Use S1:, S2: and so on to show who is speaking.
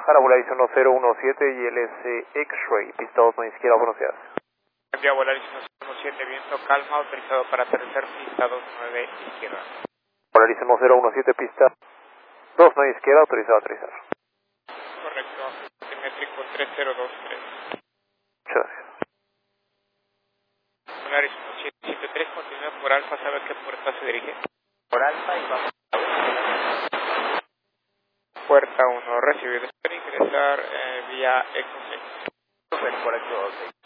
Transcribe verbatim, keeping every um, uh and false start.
S1: bajar a Volaris uno cero uno siete y L S X-Ray, pista dos nueve izquierda, buenos días.
S2: Envía Volaris uno cero uno siete, viento calma, autorizado para aterrizar, pista dos nueve izquierda.
S1: Volaris uno cero uno siete, pista dos nueve izquierda, autorizado a aterrizar.
S2: Correcto, altimétrico tres cero dos tres.
S1: Muchas gracias.
S2: Volaris uno siete siete tres, continúa por Alfa, ¿sabe a qué puerta se dirige? Por Alfa y vamos a puerta uno, recibido. Espera ingresar eh, vía Exo seis.
S3: Correcto, ok.